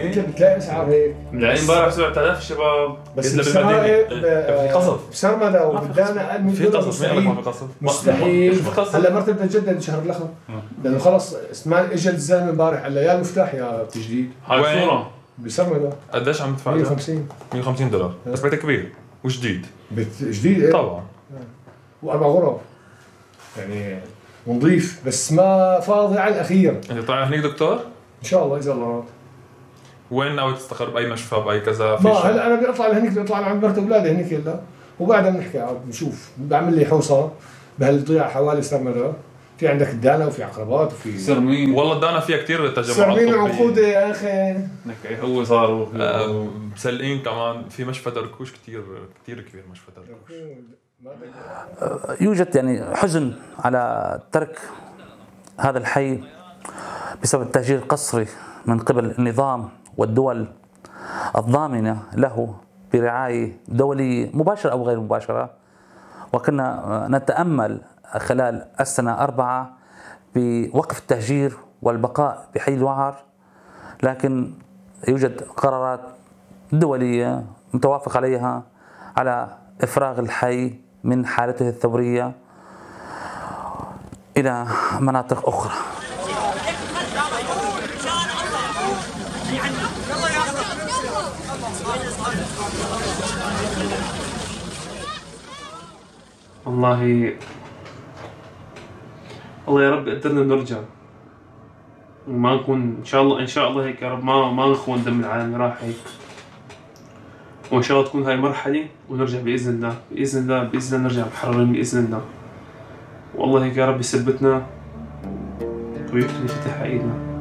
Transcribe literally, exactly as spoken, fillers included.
انت بتلاقي اسعار هيك يعني امبارح سبعة آلاف الشباب بس بالمدينه في قصف بسرمدة وبدانا قال في قصف مين قال لك ما في قصف؟ مستحيل في قصف. هلا مرتب بدها تجدد شهر الاخر لانه خلص اسمع اجى الزلمه امبارح قال لي يا المفتاح يا تجديد هاي وين؟ صوره بسرمدة قديش عم تدفع؟ مية وخمسين مية وخمسين دولار بس بيت كبير وجديد بيت جديد ايه طبعا واربع غرف يعني ونظيف بس ما فاضي على الاخير انت طالع هنيك دكتور؟ ان شاء الله اذا الله راد. وين ناوي تستقر باي مشفى باي كذا؟ في ما شيء؟ هلا انا بدي اطلع لهنيك بدي اطلع لعند مرت اولادي هنيك هلا وبعدها بنحكي عاد بنشوف بعمل لي حوصه بهالضيعه حوالي سرمدة في عندك الدانا وفي عقربات وفي سرمين والله دانا فيها كثير تجمعات سرمين طبية. وعقوده يا اخي لك هو صار آه، مسلقين كمان في مشفى دركوش كثير كثير كبير مشفى دركوش. يوجد يعني حزن على ترك هذا الحي بسبب التهجير القسري من قبل النظام والدول الضامنة له برعاية دولية مباشرة أو غير مباشرة. وكنا نتأمل خلال السنة أربعة بوقف التهجير والبقاء بحي الوعر، لكن يوجد قرارات دولية متوافق عليها على إفراغ الحي من حالته الثورية إلى مناطق أخرى. والله الله يا رب قدرنا نرجع وما نكون ان شاء الله ان شاء الله هيك يا رب ما ما نخون دم العالم راح هيك، وان شاء الله تكون هاي مرحله ونرجع باذن الله باذن الله باذن الله نرجع محررين باذن الله. والله هيك يا رب يثبتنا ويفتح ايدنا.